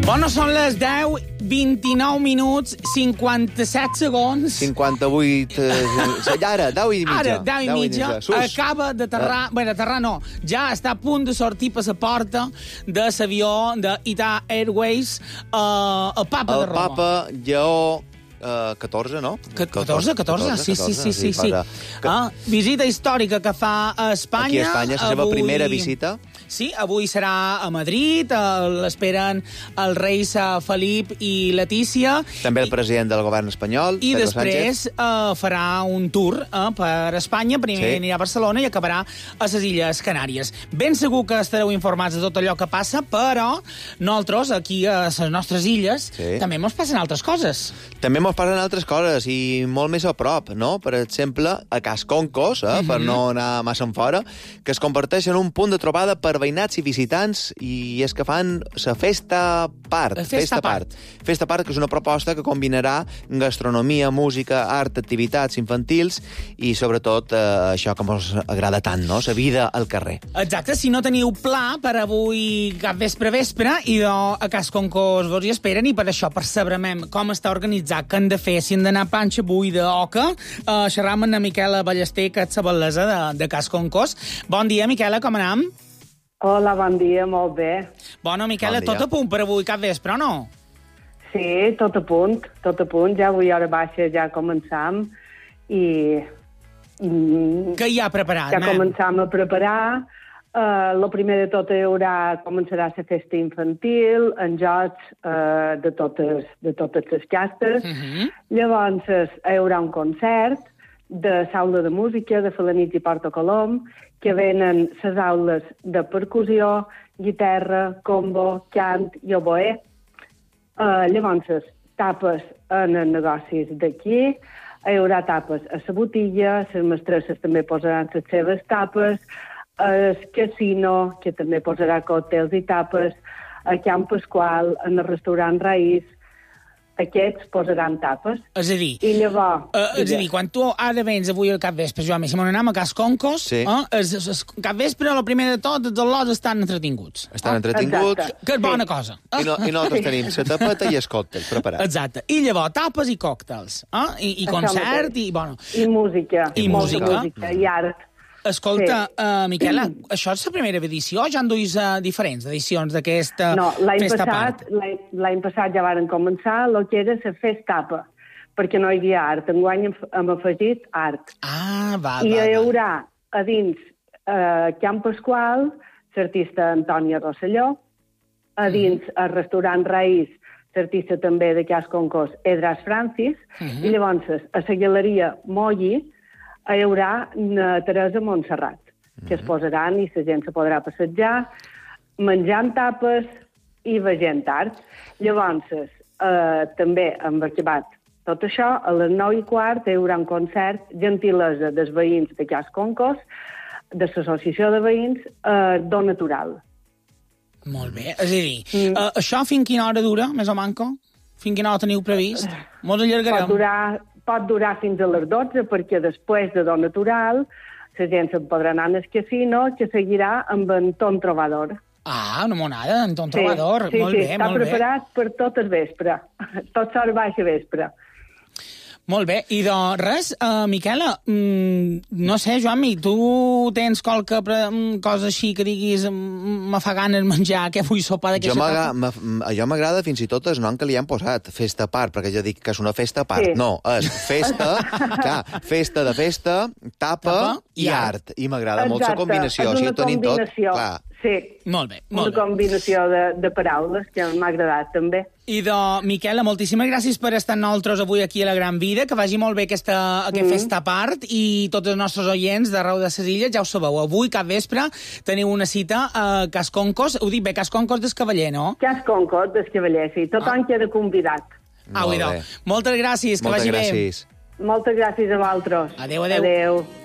Bueno, són les 10, 29 minuts, 57 segons. 58... Ara, 10 i mitja. Ara, 10 i mitja. Acaba d'aterrar... Bé, d'aterrar no. Ja està a punt de sortir per la porta de l'avió d'Ita Airways al Papa de Roma. El Papa Lleó 14, no? 14, sí. Visita històrica que fa a Espanya. Aquí a Espanya, la seva primera visita. Sí, avui serà a Madrid, l'esperen els reis Felip i Letícia. També el president del govern espanyol, I Pedro després farà un tour per Espanya, primer anirà a Barcelona i acabarà a les Illes Canàries. Ben segur que estareu informats de tot allò que passa, però nosaltres, aquí a les nostres illes, també ens passen altres coses. També ens passen altres coses, i molt més a prop, no? Per exemple, a Cas Concos, per no anar massa enfora, que es converteix en un punt de trobada per veïnats i visitants, i és que fan la Festa Part. Festa Part, que és una proposta que combinarà gastronomia, música, art, activitats infantils i, sobretot, això que ens agrada tant, no? La vida al carrer. Exacte, si no teniu pla per avui cap vespre, a Cas Concos vos hi esperen, i per això percebrem com està organitzat, què han de fer, si han d'anar a planxa avui d'oca. Xerram amb la Miquela Ballester, que és la bellesa de Cas Concos. Bon dia, Miquela, com anem? Hola, bon dia, molt bé. Bueno, Miquela, tot a punt per avui cap vespre, o no? Sí, tot a punt. Ja avui hora baixa ja començam i... Què hi ha preparat? Ja començam a preparar. El primer de tot començarà la festa infantil, en jocs de totes les castes. Llavors hi haurà un concert de l'aula de música de Felanitx i Porto Colom, que venen les aules de percussió, guitarra, combo, cant i oboè. Llavors, tapes en els negocis d'aquí, hi haurà tapes a la botilla, les mestresses també posaran les seves tapes, el casino, que també posarà còctels i tapes, a Can Pasqual, en el restaurant Raïs, aquests posaran tapes. És a dir, i llavors, quan tu ara vens avui al capvespre, Joan, si m'anem a Cas Concos, el capvespre, el primer de tot, els lots estan entretinguts. Que és bona cosa. I nosaltres tenim la tapeta i el còctel preparat. Exacte. I llavors, tapes i còctels. I concert, i bueno... I música. I música. I art. Escolta, Miquela, això és la primera edició o ja en duis diferents edicions d'aquesta Festa Part? No, l'any passat ja varen començar el que era la Festa-Tapa, perquè no hi havia art. Enguany hem afegit art. I hi haurà a dins Can Pasqual l'artista Antònia Rosselló, a dins el restaurant Raïs, l'artista també de Cas Concos, Edras Francis, i llavors a la galeria Molli hi haurà Teresa Montserrat, que es posaran i la gent se podrà passejar, menjant tapes i veient art. Llavors, també hem acabat tot això, a les 9:15 hi haurà un concert, gentilesa dels veïns de Cas Concos, de l'Associació de Veïns, Do Natural. Molt bé, és a dir, això fins quina hora dura, més o manco? Fins quina hora teniu previst? Molt allargarem. Pot durar fins a les 12, perquè després de Do Natural la gent se'n podrà anar al casino, que seguirà amb en Ton Trobador. Una monada, en Ton Trobador. Molt bé, està preparat per tot el vespre. Tot l'hora baixa vespre. Molt bé, i doncs res, Miquela, no sé, Joan, tu tens qualque cosa així que diguis me fa ganes menjar, que vull sopar d'aquesta tapa? A jo m'agrada fins i tot el nom que li han posat, Festa Part, perquè jo dic que és una festa part. No, és festa, festa de festa, tapa i art. I m'agrada molt la combinació. És una combinació, sí. Molt bé. Una combinació de paraules que m'ha agradat, també. I doncs, Miquela, moltíssimes gràcies per estar amb nosaltres avui aquí a La Gran Vida, que vagi molt bé aquest Festa Part, i tots els nostres oients d'arreu de les illes, ja ho sabeu, avui, cap vespre, teniu una cita a Cas Concos, ho dic bé, Cas Concos d'Escavaller, no? Cas Concos d'Escavaller, sí, tothom queda convidat. Moltes gràcies, que vagi bé. Moltes gràcies a vosaltres. Adéu. Adéu.